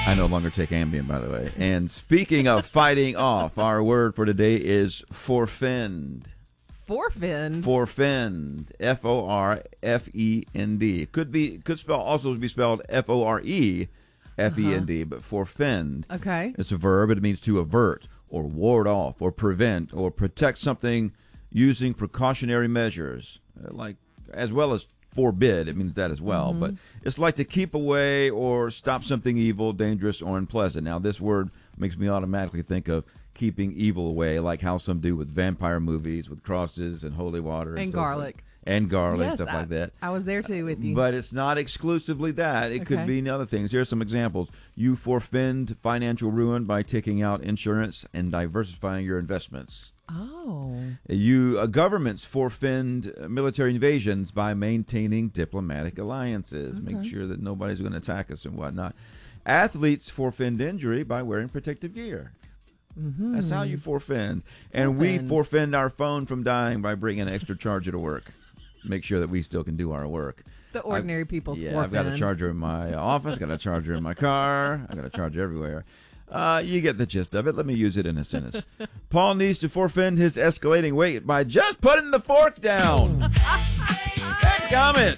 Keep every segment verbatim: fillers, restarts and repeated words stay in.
I no longer take Ambien, by the way. And speaking of fighting off, our word for today is forfend. Forfend? Forfend. F O R F E N D. Could be could spell also be spelled F O R E F E N D, uh-huh. but forfend. Okay. It's a verb. It means to avert or ward off or prevent or protect something using precautionary measures, like as well as forbid. It means that as well. Mm-hmm. But it's like to keep away or stop something evil, dangerous, or unpleasant. Now, this word makes me automatically think of keeping evil away, like how some do with vampire movies, with crosses and holy water. And, and garlic. Like, and garlic, yes, stuff I, like that. I was there, too, with you. But it's not exclusively that. It okay. could mean other things. Here are some examples. You forfend financial ruin by taking out insurance and diversifying your investments. Oh. You uh, governments forfend military invasions by maintaining diplomatic alliances, okay. make sure that nobody's going to attack us and whatnot. Athletes forfend injury by wearing protective gear. Mm-hmm. That's how you forfend. And forfend. We forfend our phone from dying by bringing an extra charger to work. Make sure that we still can do our work. The ordinary I've, people's yeah, forfend. I've got a charger in my office, got a charger in my car, I've got a charger everywhere. Uh, you get the gist of it. Let me use it in a sentence. Paul needs to forfend his escalating weight by just putting the fork down. Dadgummit.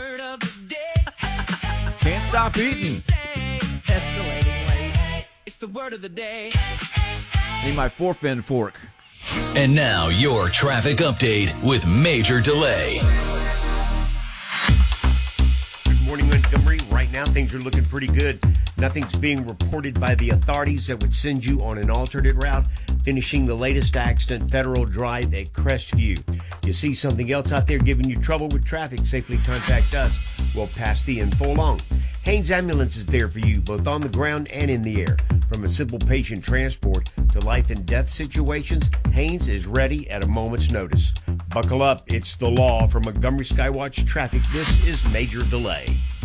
Can't stop eating. Escalating weight. It's the word of the day. Need my forfend fork. And now your traffic update with Major Delay. Good morning, Montgomery. Right now, things are looking pretty good. Nothing's being reported by the authorities that would send you on an alternate route, finishing the latest accident, Federal Drive at Crestview. You see something else out there giving you trouble with traffic, safely contact us. We'll pass the info along. Haynes Ambulance is there for you, both on the ground and in the air. From a simple patient transport to life and death situations, Haynes is ready at a moment's notice. Buckle up, it's the law. From Montgomery Skywatch Traffic, this is Major Delay.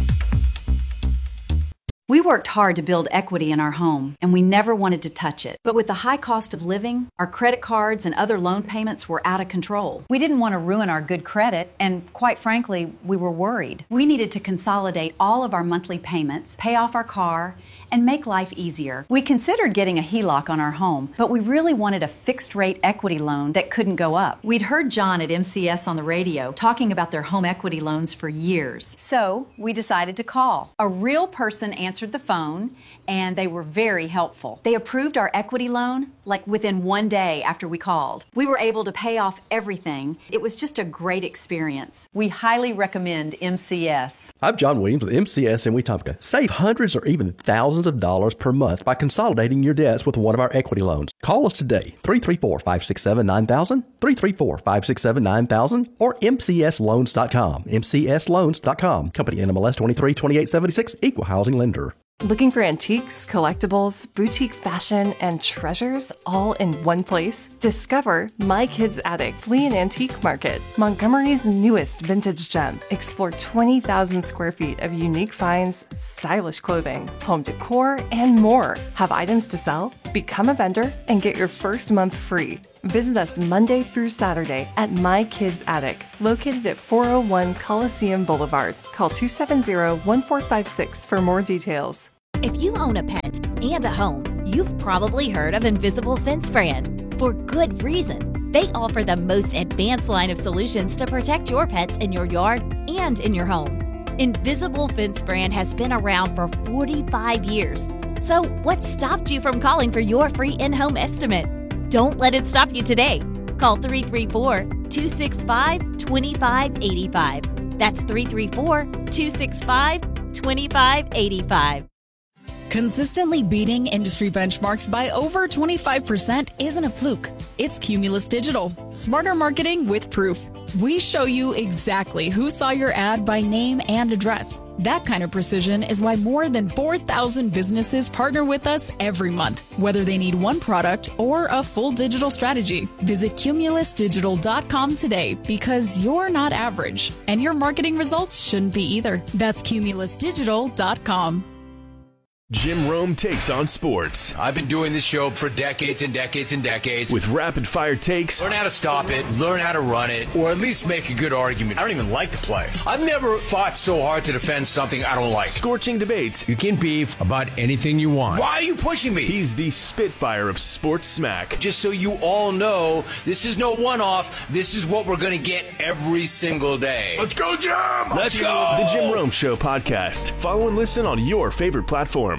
We worked hard to build equity in our home, and we never wanted to touch it. But with the high cost of living, our credit cards and other loan payments were out of control. We didn't want to ruin our good credit, and quite frankly, we were worried. We needed to consolidate all of our monthly payments, pay off our car, and make life easier. We considered getting a H E L O C on our home, but we really wanted a fixed-rate equity loan that couldn't go up. We'd heard John at M C S on the radio talking about their home equity loans for years. So we decided to call. A real person answered the phone, and they were very helpful. They approved our equity loan like within one day after we called. We were able to pay off everything. It was just a great experience. We highly recommend M C S. I'm John Williams with M C S in Wetumpka. Save hundreds or even thousands of dollars per month by consolidating your debts with one of our equity loans. Call us today, three three four, five six seven, nine thousand, three three four, five six seven, nine thousand, or M C S loans dot com, M C S loans dot com. Company N M L S twenty-three twenty-eight seventy-six, Equal Housing Lender. Looking for antiques, collectibles, boutique fashion, and treasures all in one place? Discover My Kids Attic Flea and Antique Market, Montgomery's newest vintage gem. Explore twenty thousand square feet of unique finds, stylish clothing, home decor, and more. Have items to sell? Become a vendor and get your first month free. Visit us Monday through Saturday at My Kids Attic, located at four oh one Coliseum Boulevard. Call two seven zero, one four five six for more details. If you own a pet and a home, you've probably heard of Invisible Fence Brand. For good reason. They offer the most advanced line of solutions to protect your pets in your yard and in your home. Invisible Fence Brand has been around for forty-five years. So what stopped you from calling for your free in-home estimate? Don't let it stop you today. Call three three four, two six five, two five eight five. That's three three four, two six five, two five eight five. Consistently beating industry benchmarks by over twenty-five percent isn't a fluke. It's Cumulus Digital. Smarter marketing with proof. We show you exactly who saw your ad by name and address. That kind of precision is why more than four thousand businesses partner with us every month, whether they need one product or a full digital strategy. Visit Cumulus Digital dot com today because you're not average, and your marketing results shouldn't be either. That's Cumulus Digital dot com. Jim Rome takes on sports. I've been doing this show for decades and decades and decades. With rapid fire takes. Learn how to stop it, learn how to run it, or at least make a good argument. I don't even like to play. I've never fought so hard to defend something I don't like. Scorching debates. You can beef about anything you want. Why are you pushing me? He's the Spitfire of sports smack. Just so you all know, this is no one-off. This is what we're going to get every single day. Let's go, Jim! Let's go! The Jim Rome Show podcast. Follow and listen on your favorite platform.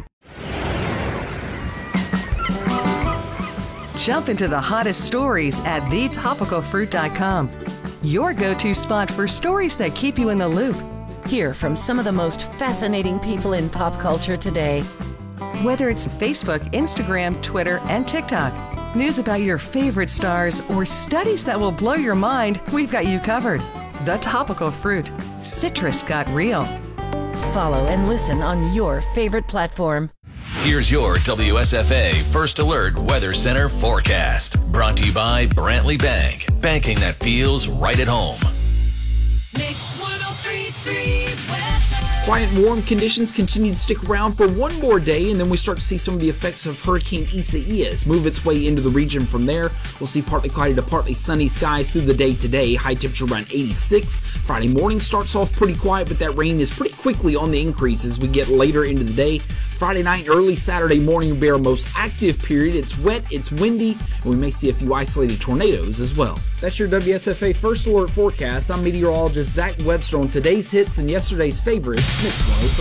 Jump into the hottest stories at the topical fruit dot com. Your go-to spot for stories that keep you in the loop. Hear from some of the most fascinating people in pop culture today. Whether it's Facebook, Instagram, Twitter, and TikTok, news about your favorite stars, or studies that will blow your mind, we've got you covered. The Topical Fruit. Citrus got real. Follow and listen on your favorite platform. Here's your W S F A First Alert Weather Center forecast. Brought to you by Brantley Bank. Banking that feels right at home. Mix one oh three point three weather. Quiet and warm conditions continue to stick around for one more day, and then we start to see some of the effects of Hurricane Isaias move its way into the region from there. We'll see partly cloudy to partly sunny skies through the day today. High temperature around eighty-six. Friday morning starts off pretty quiet, but that rain is pretty quickly on the increase as we get later into the day. Friday night and early Saturday morning will be our most active period. It's wet, it's windy, and we may see a few isolated tornadoes as well. That's your W S F A First Alert forecast. I'm meteorologist Zach Webster on today's hits and yesterday's favorites. Mix one oh three.